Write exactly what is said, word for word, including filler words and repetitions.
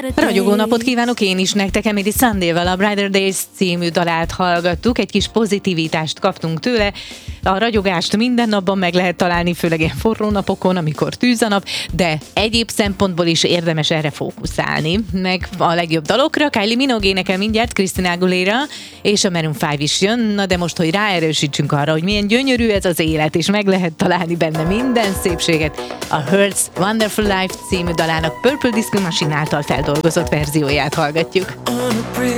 Ragyogó napot kívánok én is nektek, Emily Sandéval a Brighter Days című dalát hallgattuk, egy kis pozitivitást kaptunk tőle, a ragyogást minden napban meg lehet találni, főleg ilyen forró napokon, amikor tűz a nap, de egyéb szempontból is érdemes erre fókuszálni, meg a legjobb dalokra. Kylie Minogue énekel mindjárt, Christina Aguilera és a Maroon öt is jön, na de most, hogy ráerősítsünk arra, hogy milyen gyönyörű ez az élet, és meg lehet találni benne minden szépséget, a Hurts Wonderful Life című dalának Purple Disco Machine által feldolgozott verzióját hallgatjuk.